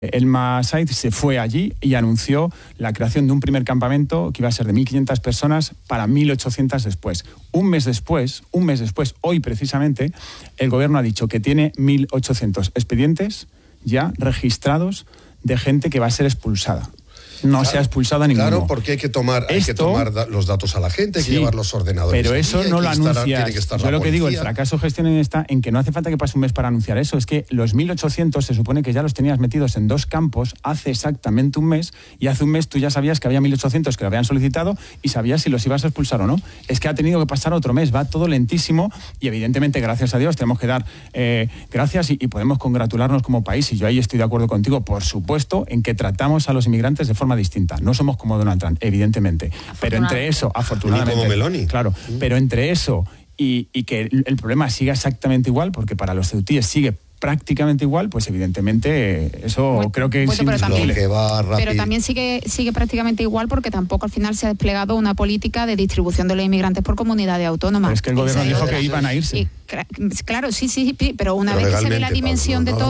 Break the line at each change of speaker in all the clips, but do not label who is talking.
Elma Said se fue allí y anunció la creación de un primer campamento que iba a ser de 1.500 personas para 1.800 después. Un mes después, hoy precisamente, el gobierno ha dicho que tiene 1.800 expedientes ya registrados de gente que va a ser expulsada. No se ha expulsado a ninguno.
Claro, porque hay que tomar los datos a la gente, hay que llevar los ordenadores.
Pero eso no lo anuncias.
Yo
lo que digo, el fracaso gestional está en que no hace falta que pase un mes para anunciar eso. Es que los 1.800 se supone que ya los tenías metidos en 2 campos hace exactamente un mes, y hace un mes tú ya sabías que había 1.800 que lo habían solicitado y sabías si los ibas a expulsar o no. Es que ha tenido que pasar otro mes, va todo lentísimo, y evidentemente, gracias a Dios, tenemos que dar gracias y podemos congratularnos como país, y yo ahí estoy de acuerdo contigo, por supuesto, en que tratamos a los inmigrantes de forma distinta. No somos como Donald Trump, evidentemente. Pero entre eso, afortunadamente...
Ni como Meloni.
Claro, pero entre eso y que el problema siga exactamente igual, porque para los ceutíes sigue prácticamente igual, pues evidentemente eso creo que es indiscutible.
Pero también sigue prácticamente igual, porque tampoco al final se ha desplegado una política de distribución de los inmigrantes por comunidades autónomas.
Pero es que el gobierno dijo que iban a irse.
Claro, sí, pero una vez que se ve la dimensión de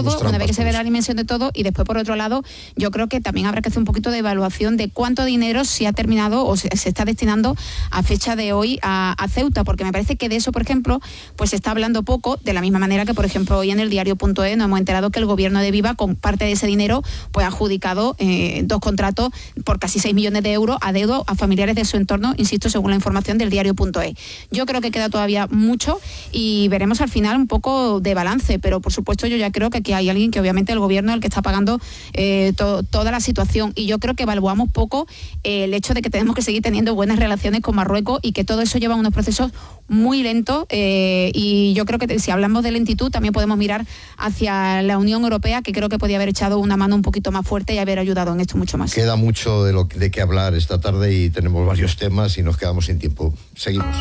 todo, y después por otro lado, yo creo que también habrá que hacer un poquito de evaluación de cuánto dinero se ha terminado o se está destinando a fecha de hoy a Ceuta, porque me parece que de eso, por ejemplo, pues se está hablando poco, de la misma manera que, por ejemplo, hoy en el diario.es nos hemos enterado que el gobierno de Viva, con parte de ese dinero, pues ha adjudicado 2 contratos por casi 6 millones de euros a dedo a familiares de su entorno, insisto, según la información del diario.es. Yo creo que queda todavía mucho y veremos al final un poco de balance, pero por supuesto yo ya creo que aquí hay alguien que obviamente el gobierno es el que está pagando toda la situación, y yo creo que evaluamos poco el hecho de que tenemos que seguir teniendo buenas relaciones con Marruecos y que todo eso lleva unos procesos muy lentos, y yo creo que si hablamos de lentitud también podemos mirar hacia la Unión Europea, que creo que podía haber echado una mano un poquito más fuerte y haber ayudado en esto mucho más.
Queda mucho de qué hablar esta tarde y tenemos varios temas y nos quedamos sin tiempo. Seguimos.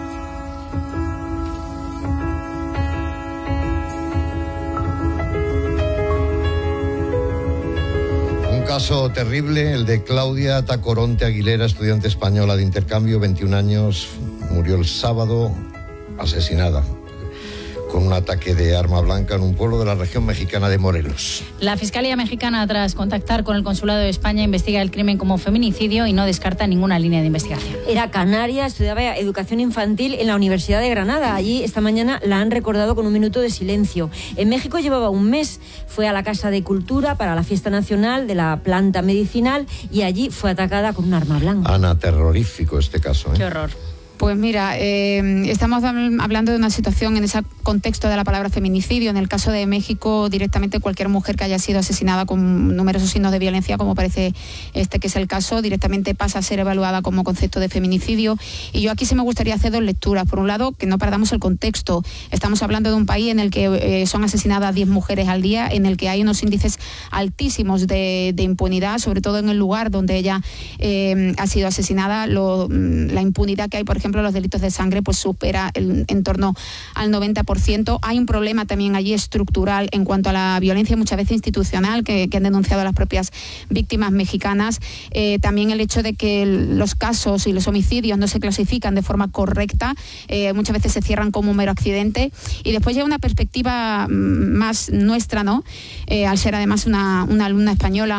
Un caso terrible, el de Claudia Tacoronte Aguilera, estudiante española de intercambio, 21 años, murió el sábado asesinada con un ataque de arma blanca en un pueblo de la región mexicana de Morelos.
La Fiscalía mexicana, tras contactar con el Consulado de España, investiga el crimen como feminicidio y no descarta ninguna línea de investigación.
Era canaria, estudiaba educación infantil en la Universidad de Granada. Allí esta mañana la han recordado con un minuto de silencio. En México llevaba un mes, fue a la Casa de Cultura para la fiesta nacional de la planta medicinal y allí fue atacada con un arma blanca.
Ana, terrorífico este caso, ¿eh?
Qué horror.
Pues mira, estamos hablando de una situación en ese contexto de la palabra feminicidio. En el caso de México, directamente cualquier mujer que haya sido asesinada con numerosos signos de violencia, como parece que es el caso, directamente pasa a ser evaluada como concepto de feminicidio. Y yo aquí sí me gustaría hacer 2 lecturas. Por un lado, que no perdamos el contexto. Estamos hablando de un país en el que son asesinadas 10 mujeres al día, en el que hay unos índices altísimos de impunidad, sobre todo en el lugar donde ella ha sido asesinada. La impunidad que hay, por ejemplo, los delitos de sangre, pues supera en torno al 90%. Hay un problema también allí estructural en cuanto a la violencia, muchas veces institucional, que han denunciado las propias víctimas mexicanas. También el hecho de que los casos y los homicidios no se clasifican de forma correcta, muchas veces se cierran como un mero accidente. Y después ya una perspectiva más nuestra, ¿no? Al ser además una alumna española,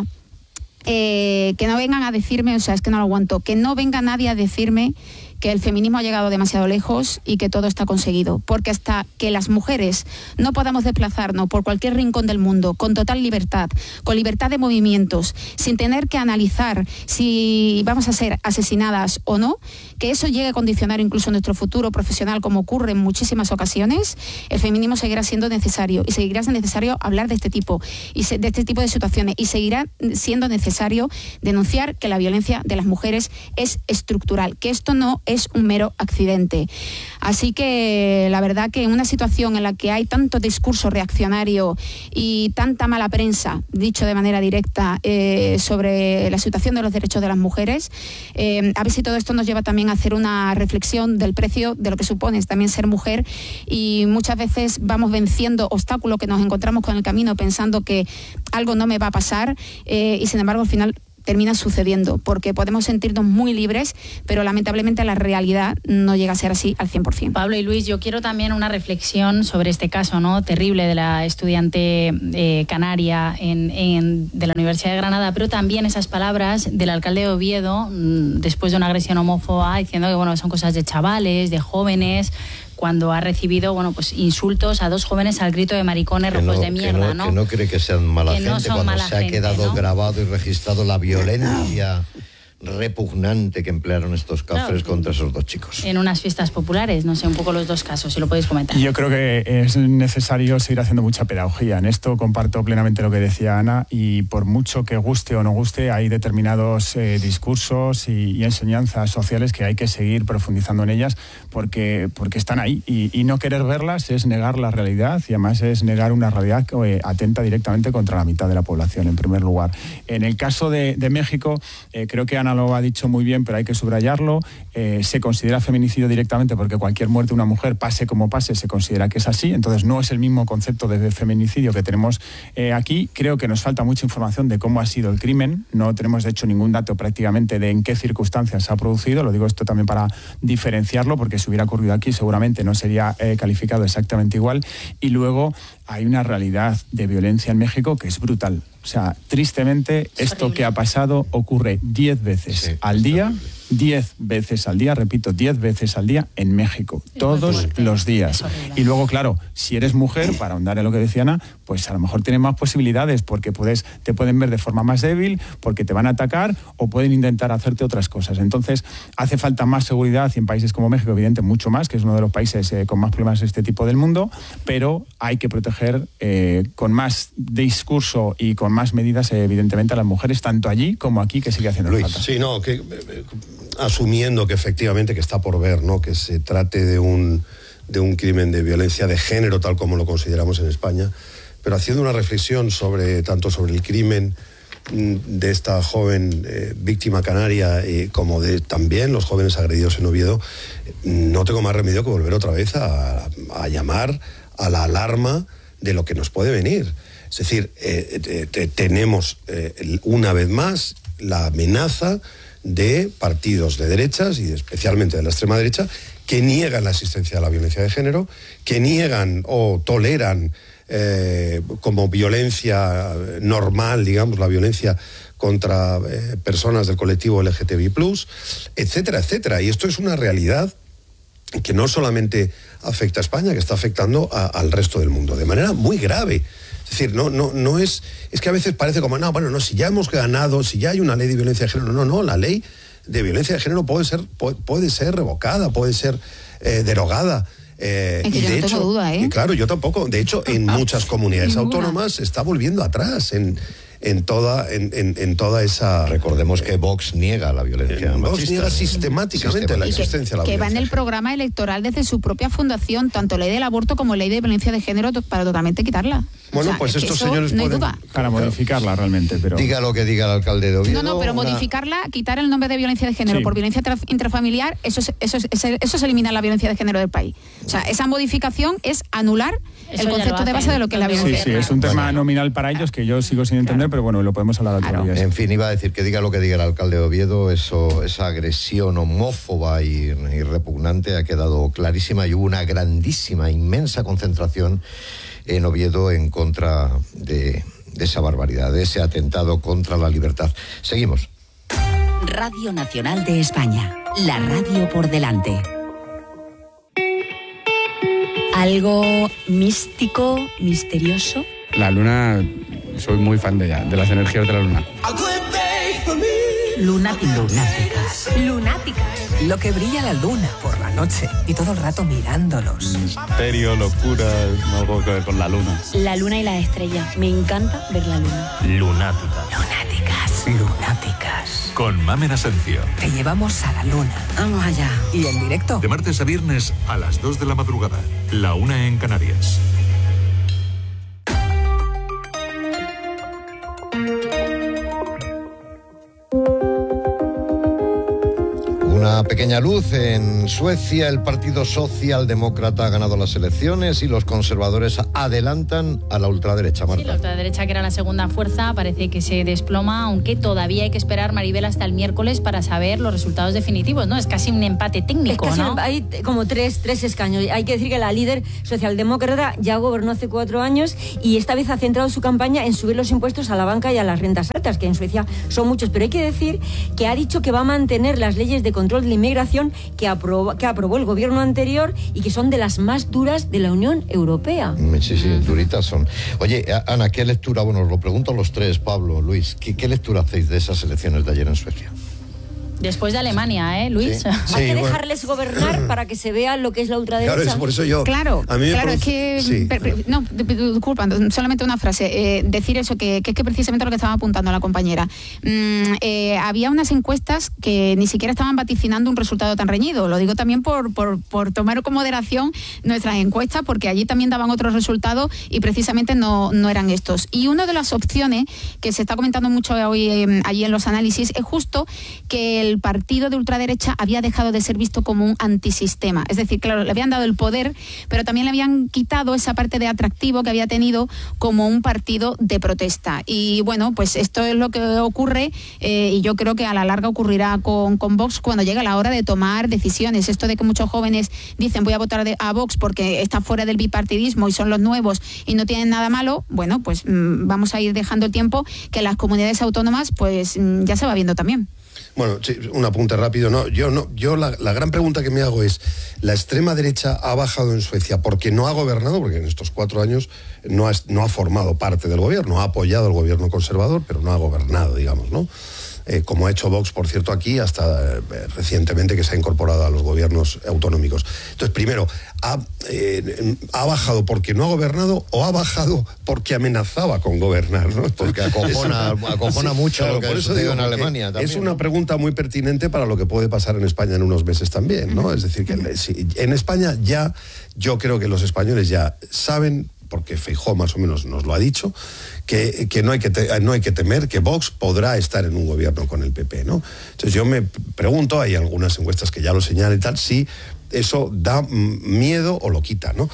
que no vengan a decirme, es que no lo aguanto, que no venga nadie a decirme que el feminismo ha llegado demasiado lejos y que todo está conseguido, porque hasta que las mujeres no podamos desplazarnos por cualquier rincón del mundo con total libertad, con libertad de movimientos, sin tener que analizar si vamos a ser asesinadas o no, que eso llegue a condicionar incluso nuestro futuro profesional, como ocurre en muchísimas ocasiones, el feminismo seguirá siendo necesario, y seguirá siendo necesario hablar de este tipo de situaciones, y seguirá siendo necesario denunciar que la violencia de las mujeres es estructural, que esto no es un mero accidente. Así que la verdad que en una situación en la que hay tanto discurso reaccionario y tanta mala prensa, dicho de manera directa, sobre la situación de los derechos de las mujeres, a ver si todo esto nos lleva también a hacer una reflexión del precio de lo que supone también ser mujer, y muchas veces vamos venciendo obstáculos que nos encontramos con el camino pensando que algo no me va a pasar, y sin embargo al final termina sucediendo, porque podemos sentirnos muy libres, pero lamentablemente la realidad no llega a ser así al 100%.
Pablo y Luis, yo quiero también una reflexión sobre este caso, ¿no?, terrible de la estudiante canaria de la Universidad de Granada, pero también esas palabras del alcalde de Oviedo después de una agresión homófoba, diciendo que bueno, son cosas de chavales, de jóvenes, cuando ha recibido pues insultos a 2 jóvenes al grito de maricones rojos de mierda, ¿no?
Que no cree que sean mala
que
gente,
no son
cuando
mala
se ha
gente,
quedado
¿no?,
grabado y registrado la violencia repugnante que emplearon estos cafres contra esos 2 chicos.
En unas fiestas populares, no sé, un poco los 2 casos, si lo podéis comentar.
Yo creo que es necesario seguir haciendo mucha pedagogía. En esto comparto plenamente lo que decía Ana, y por mucho que guste o no guste, hay determinados discursos y enseñanzas sociales que hay que seguir profundizando en ellas porque están ahí, y no querer verlas es negar la realidad, y además es negar una realidad que atenta directamente contra la mitad de la población, en primer lugar. En el caso de México, creo que Ana lo ha dicho muy bien, pero hay que subrayarlo. Se considera feminicidio directamente porque cualquier muerte de una mujer, pase como pase, se considera que es así. Entonces no es el mismo concepto de feminicidio que tenemos aquí. Creo que nos falta mucha información de cómo ha sido el crimen. No tenemos, de hecho, ningún dato prácticamente de en qué circunstancias se ha producido. Lo digo esto también para diferenciarlo, porque si hubiera ocurrido aquí seguramente no sería calificado exactamente igual. Y luego hay una realidad de violencia en México que es brutal. O sea, tristemente, esto que ha pasado ocurre 10 veces al día, 10 veces al día, repito, 10 veces al día en México, todos los días. Y luego, claro, si eres mujer, para ahondar en lo que decía Ana, pues a lo mejor tienes más posibilidades, porque te pueden ver de forma más débil, porque te van a atacar o pueden intentar hacerte otras cosas. Entonces, hace falta más seguridad, y en países como México, evidente, mucho más, que es uno de los países con más problemas de este tipo del mundo, pero hay que proteger con más discurso y con más medidas, evidentemente, a las mujeres, tanto allí como aquí, que sigue haciendo falta.
Sí, no, que asumiendo que efectivamente que está por ver, ¿no?, que se trate de un crimen de violencia de género, tal como lo consideramos en España, pero haciendo una reflexión tanto sobre el crimen de esta joven víctima canaria, como de también los jóvenes agredidos en Oviedo, no tengo más remedio que volver otra vez a llamar a la alarma de lo que nos puede venir. Es decir, tenemos una vez más la amenaza de partidos de derechas, y especialmente de la extrema derecha, que niegan la existencia de la violencia de género, que niegan o toleran como violencia normal, digamos, la violencia contra personas del colectivo LGTBI+, etcétera, etcétera. Y esto es una realidad que no solamente afecta a España, que está afectando al resto del mundo, de manera muy grave. Es decir, no es que a veces parece como, si ya hemos ganado, si ya hay una ley de violencia de género. No, la ley de violencia de género puede ser revocada, puede ser derogada.
Es que yo no tengo duda, ¿eh?
Claro, yo tampoco. De hecho, en muchas comunidades autónomas se está volviendo atrás en toda esa...
Recordemos que Vox niega la violencia machista.
Vox niega sistemáticamente la existencia de la violencia.
Que va en el programa electoral desde su propia fundación, tanto ley del aborto como ley de violencia de género, para totalmente quitarla.
Bueno, pues estos señores pueden...
Para modificarla realmente, pero...
Diga lo que diga el alcalde de Oviedo.
No, pero modificarla, quitar el nombre de violencia de género por violencia intrafamiliar, eso es eliminar la violencia de género del país. O sea, esa modificación es anular el concepto de base de lo que es la violencia.
Sí, es un tema nominal para ellos que yo sigo sin entender, pero bueno, lo podemos hablar otro día.
En fin, iba a decir que diga lo que diga el alcalde de Oviedo, esa agresión homófoba y repugnante ha quedado clarísima, y hubo una grandísima, inmensa concentración en Oviedo en contra de esa barbaridad, de ese atentado contra la libertad. Seguimos.
Radio Nacional de España, la radio por delante. ¿Algo místico, misterioso?
La luna, soy muy fan de ella, de las energías de la luna.
Lunáticas.
Lo que brilla la luna por la noche y todo el rato mirándolos.
Misterio, locura, algo que ver con la luna.
La luna y las estrellas. Me encanta ver la luna.
Lunáticas.
Con Mamen Asencio.
Te llevamos a la luna.
Vamos allá.
Y en directo.
De martes a viernes a las 2 de la madrugada. La 1 en Canarias.
Una pequeña luz en Suecia. El Partido Socialdemócrata ha ganado las elecciones y los conservadores adelantan a la ultraderecha, Marta.
Sí, la ultraderecha, que era la segunda fuerza, parece que se desploma, aunque todavía hay que esperar, Maribel, hasta el miércoles para saber los resultados definitivos, ¿no? Es casi un empate técnico, ¿no?
Hay como tres escaños. Hay que decir que la líder socialdemócrata ya gobernó hace 4 años y esta vez ha centrado su campaña en subir los impuestos a la banca y a las rentas altas, que en Suecia son muchos. Pero hay que decir que ha dicho que va a mantener las leyes de control de la inmigración que aprobó el gobierno anterior y que son de las más duras de la Unión Europea.
Sí, duritas son. Oye, Ana, ¿qué lectura? Bueno, os lo pregunto a los tres, Pablo, Luis, ¿qué lectura hacéis de esas elecciones de ayer en Suecia?
Después de Alemania, Luis.
Sí. Hay que dejarles gobernar para que se vea lo que es la ultraderecha.
Claro, es por eso yo.
Claro,
a mí
es que...
Sí.
No, disculpa, solamente una frase. Decir eso, que es que precisamente lo que estaba apuntando la compañera. Había unas encuestas que ni siquiera estaban vaticinando un resultado tan reñido. Lo digo también por tomar con moderación nuestras encuestas, porque allí también daban otros resultados y precisamente no eran estos. Y una de las opciones que se está comentando mucho hoy allí en los análisis es justo que el partido de ultraderecha había dejado de ser visto como un antisistema. Es decir, claro, le habían dado el poder, pero también le habían quitado esa parte de atractivo que había tenido como un partido de protesta. Y bueno, pues esto es lo que ocurre y yo creo que a la larga ocurrirá con Vox cuando llegue la hora de tomar decisiones. Esto de que muchos jóvenes dicen voy a votar a Vox porque está fuera del bipartidismo y son los nuevos y no tienen nada malo, bueno, pues vamos a ir dejando el tiempo que las comunidades autónomas pues ya se va viendo también.
Bueno, sí, un apunte rápido. Yo la gran pregunta que me hago es, ¿la extrema derecha ha bajado en Suecia porque no ha gobernado? Porque en estos 4 años no ha formado parte del gobierno, ha apoyado al gobierno conservador, pero no ha gobernado, digamos, ¿no? Como ha hecho Vox, por cierto, aquí, hasta recientemente que se ha incorporado a los gobiernos autonómicos. Entonces, primero, ¿ha bajado porque no ha gobernado o ha bajado porque amenazaba con gobernar, ¿no?
Porque acojona mucho, claro, lo que sucedió en Alemania también.
Es una pregunta muy pertinente para lo que puede pasar en España en unos meses también, ¿no? Es decir, que en España ya, yo creo que los españoles ya saben, porque Feijóo más o menos nos lo ha dicho, que no hay que temer que Vox podrá estar en un gobierno con el PP, ¿no? Entonces yo me pregunto, hay algunas encuestas que ya lo señalan y tal, si eso da miedo o lo quita, ¿no?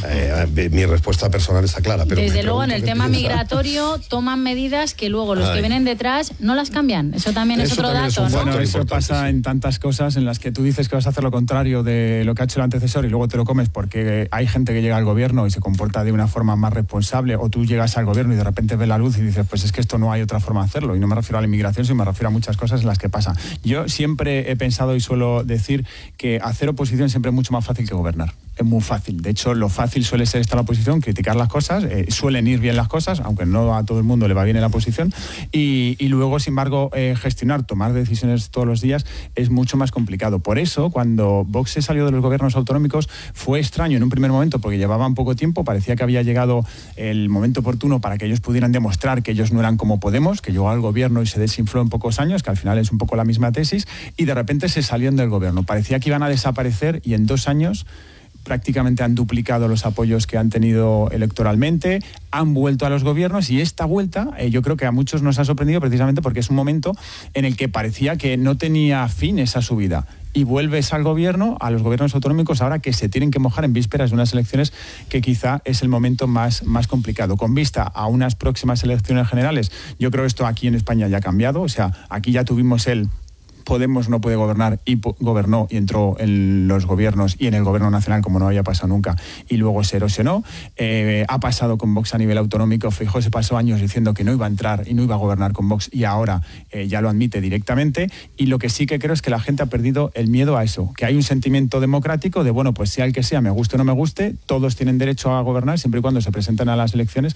Mi respuesta personal está clara. Pero
desde luego, en el tema migratorio toman medidas que luego los que vienen detrás no las cambian. Eso también es otro dato, ¿no?
Bueno, eso pasa en tantas cosas en las que tú dices que vas a hacer lo contrario de lo que ha hecho el antecesor y luego te lo comes porque hay gente que llega al gobierno y se comporta de una forma más responsable, o tú llegas al gobierno y de repente ves la luz y dices, pues es que esto no hay otra forma de hacerlo. Y no me refiero a la inmigración, sino me refiero a muchas cosas en las que pasa. Yo siempre he pensado y suelo decir que hacer oposición siempre es mucho más fácil que gobernar. Es muy fácil. De hecho, lo fácil suele ser estar en la oposición, criticar las cosas, suelen ir bien las cosas, aunque no a todo el mundo le va bien en la oposición, y luego, sin embargo, gestionar, tomar decisiones todos los días es mucho más complicado. Por eso, cuando Vox se salió de los gobiernos autonómicos, fue extraño en un primer momento, porque llevaban poco tiempo, parecía que había llegado el momento oportuno para que ellos pudieran demostrar que ellos no eran como Podemos, que llegó al gobierno y se desinfló en pocos años, que al final es un poco la misma tesis, y de repente se salieron del gobierno. Parecía que iban a desaparecer y en 2 años prácticamente han duplicado los apoyos que han tenido electoralmente, han vuelto a los gobiernos y esta vuelta yo creo que a muchos nos ha sorprendido precisamente porque es un momento en el que parecía que no tenía fin esa subida. Y vuelves al gobierno, a los gobiernos autonómicos, ahora que se tienen que mojar en vísperas de unas elecciones que quizá es el momento más complicado. Con vista a unas próximas elecciones generales, yo creo que esto aquí en España ya ha cambiado. O sea, aquí ya tuvimos Podemos no puede gobernar y gobernó y entró en los gobiernos y en el gobierno nacional como no había pasado nunca y luego se erosionó. Ha pasado con Vox a nivel autonómico. Feijóo se pasó años diciendo que no iba a entrar y no iba a gobernar con Vox y ahora ya lo admite directamente. Y lo que sí que creo es que la gente ha perdido el miedo a eso, que hay un sentimiento democrático de, bueno, pues sea el que sea, me guste o no me guste, todos tienen derecho a gobernar siempre y cuando se presenten a las elecciones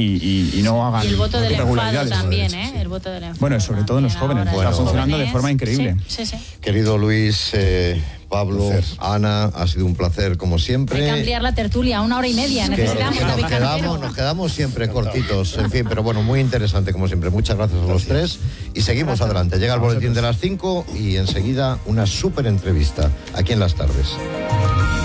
y no hagan
y el voto del enfado también,
sí.
El voto del enfado.
Bueno, sobre todo en los jóvenes. Está funcionando de forma increíble.
Sí.
Querido Luis, Pablo, Ana, ha sido un placer como siempre.
Hay que ampliar la tertulia, 1h30. Necesitamos
nos quedamos siempre cortitos, en fin, pero bueno, muy interesante como siempre. Muchas gracias a los tres y seguimos adelante. Llega el boletín de las 5 y enseguida una súper entrevista aquí en Las Tardes.